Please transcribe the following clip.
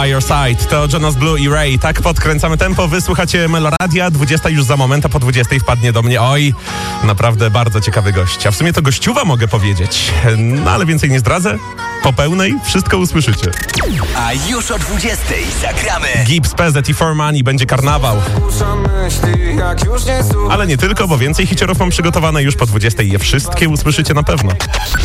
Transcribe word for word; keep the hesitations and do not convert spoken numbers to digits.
By Your Side. To Jonas Blue i Ray. Tak podkręcamy tempo. Wysłuchacie Meloradia. dwudziesta już za moment, a po dwudziestej wpadnie do mnie, oj, naprawdę bardzo ciekawy gość. A w sumie to gościuwa mogę powiedzieć. No ale więcej nie zdradzę. Po pełnej wszystko usłyszycie. A już o dwudziestej zagramy Gibbs, P Z i For Money, będzie karnawał. Ale nie tylko, bo więcej hiciorów mam przygotowane już po dwudziestej. Je wszystkie usłyszycie na pewno.